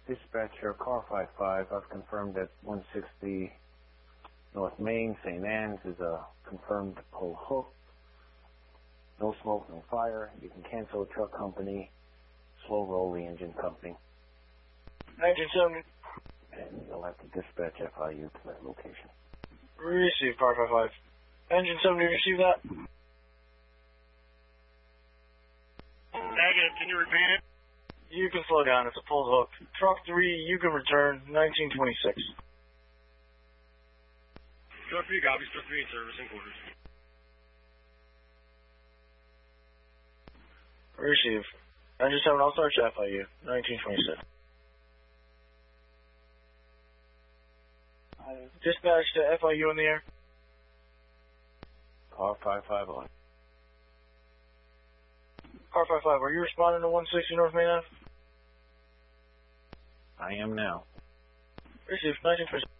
Dispatcher, car 55. I've confirmed that 160 North Main, St. Anne's is a confirmed pull hook. No smoke, no fire. You can cancel the truck company. Slow roll the engine company. 1970. And you'll have to dispatch FIU to that location. Receive, car 55. Engine 70, receive that? Negative, can you repeat it? You can slow down, it's a pulled hook. Truck 3, you can return, 1926. Truck 3 copies, truck 3 in service and quarters. Receive. Engine 7, I'll start FIU, 1926. Dispatch to FIU in the air. Car 55 on. Car 55, are you responding to 160 North Main Ave? I am now. Receive, 1926.